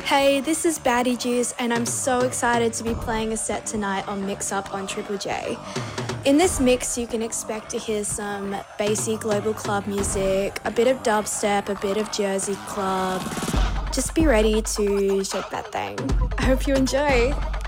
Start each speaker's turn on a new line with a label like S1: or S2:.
S1: Hey, this is Batty Juice, and I'm so excited to be playing a set tonight on Mix Up on Triple J. In this mix, you can expect to hear some bassy global club music, a bit of dubstep, a bit of Jersey club. Just be ready to shake that thing. I hope you enjoy.